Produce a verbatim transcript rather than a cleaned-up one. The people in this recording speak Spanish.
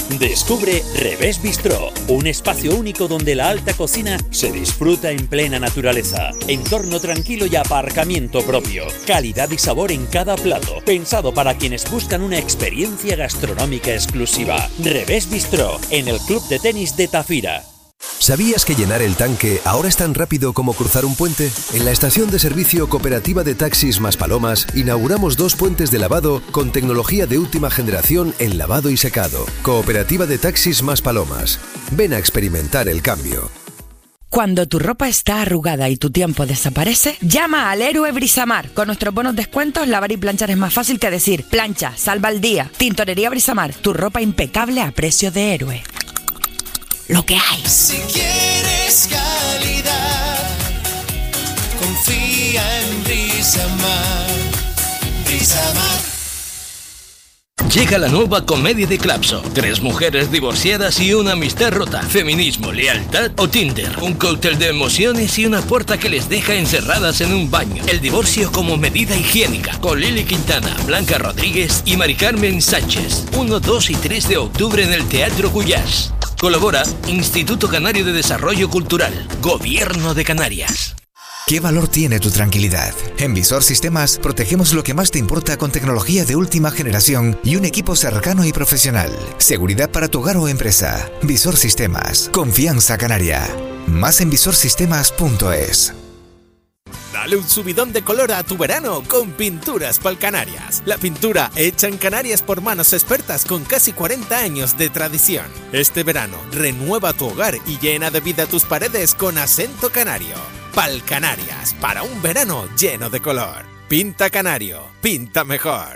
Descubre Revés Bistró, un espacio único donde la alta cocina se disfruta en plena naturaleza. Entorno tranquilo y aparcamiento propio. Calidad y sabor en cada plato. Pensado para quienes buscan una experiencia gastronómica exclusiva. Revés Bistró, en el Club de Tenis de Tafira. ¿Sabías que llenar el tanque ahora es tan rápido como cruzar un puente? En la estación de servicio Cooperativa de Taxis Maspalomas inauguramos dos puentes de lavado con tecnología de última generación en lavado y secado. Cooperativa de Taxis Maspalomas. Ven a experimentar el cambio. Cuando tu ropa está arrugada y tu tiempo desaparece, llama al Héroe Brisamar. Con nuestros bonos descuentos, lavar y planchar es más fácil que decir plancha, salva el día. Tintorería Brisamar, tu ropa impecable a precio de héroe. Lo que hay. Si quieres calidad, confía en Brisamar. Brisamar. Llega la nueva comedia de Clapso. Tres mujeres divorciadas y una amistad rota. Feminismo, lealtad o Tinder. Un cóctel de emociones y una puerta que les deja encerradas en un baño. El divorcio como medida higiénica. Con Lili Quintana, Blanca Rodríguez y Mari Carmen Sánchez. uno, dos y tres de octubre en el Teatro Cuyás. Colabora Instituto Canario de Desarrollo Cultural. Gobierno de Canarias. ¿Qué valor tiene tu tranquilidad? En Visor Sistemas protegemos lo que más te importa con tecnología de última generación y un equipo cercano y profesional. Seguridad para tu hogar o empresa. Visor Sistemas. Confianza canaria. Más en visor sistemas punto es. Dale un subidón de color a tu verano con Pinturas Pal Canarias. La pintura hecha en Canarias por manos expertas con casi cuarenta años de tradición. Este verano renueva tu hogar y llena de vida tus paredes con acento canario. Pal Canarias, para un verano lleno de color. Pinta Canario, pinta mejor.